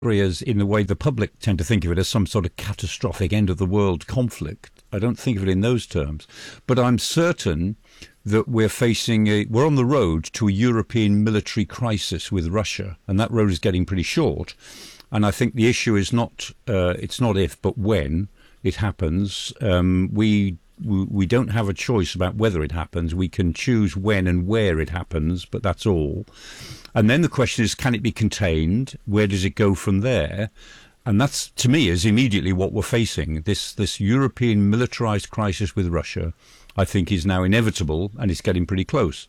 As in the way the public tend to think of it as some sort of catastrophic end of the world conflict. I don't think of it in those terms. But I'm certain that we're on the road to a European military crisis with Russia, and that road is getting pretty short. And I think the issue is it's not if, but when it happens. We don't have a choice about whether it happens. We can choose when and where it happens, but that's all. And then the question is, can it be contained? Where does it go from there? And that's, to me, is immediately what we're facing. This European militarized crisis with Russia, I think, is now inevitable, and it's getting pretty close.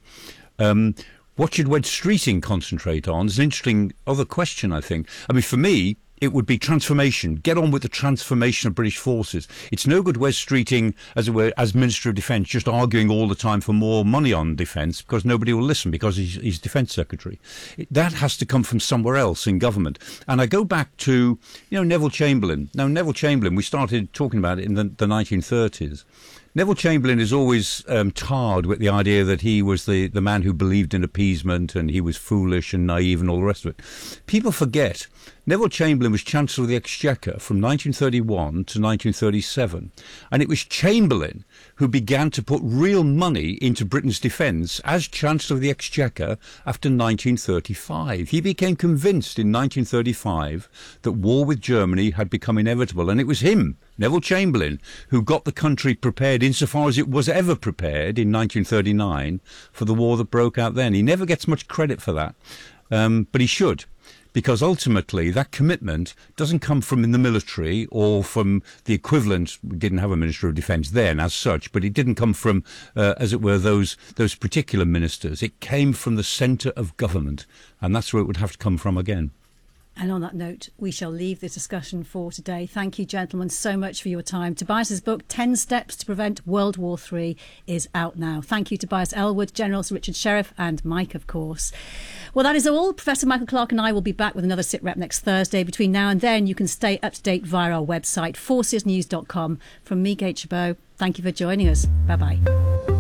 What should Wes Streeting concentrate on is an interesting other question, I think. I mean, for me, it would be transformation. Get on with the transformation of British forces. It's no good Wes Streeting, as it were, as Minister of Defence, just arguing all the time for more money on defence, because nobody will listen, because he's Defence Secretary. That has to come from somewhere else in government. And I go back to, Neville Chamberlain. Now, Neville Chamberlain, we started talking about it in the 1930s. Neville Chamberlain is always tarred with the idea that he was the man who believed in appeasement, and he was foolish and naive and all the rest of it. People forget Neville Chamberlain was Chancellor of the Exchequer from 1931 to 1937, and it was Chamberlain who began to put real money into Britain's defence as Chancellor of the Exchequer after 1935. He became convinced in 1935 that war with Germany had become inevitable, and it was him, Neville Chamberlain, who got the country prepared insofar as it was ever prepared in 1939 for the war that broke out then. He never gets much credit for that, but he should. Because ultimately that commitment doesn't come from in the military or from the equivalent. We didn't have a Minister of Defence then as such, but it didn't come from, as it were, those particular ministers. It came from the centre of government, and that's where it would have to come from again. And on that note, we shall leave this discussion for today. Thank you, gentlemen, so much for your time. Tobias's book, 10 Steps to Prevent World War III, is out now. Thank you, Tobias Ellwood, General Sir Richard Sheriff, and Mike, of course. Well, that is all. Professor Michael Clarke and I will be back with another SITREP next Thursday. Between now and then, you can stay up to date via our website, forcesnews.com. From me, Kate Chabot, thank you for joining us. Bye-bye.